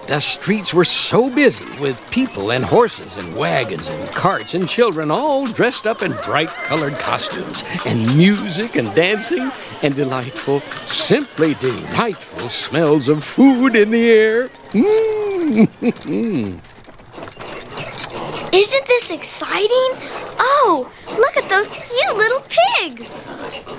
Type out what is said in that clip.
The streets were so busy with people and horses and wagons and carts and children all dressed up in bright-colored costumes and music and dancing and delightful, simply delightful smells of food in the air. Isn't this exciting? Oh, look at those cute little pigs.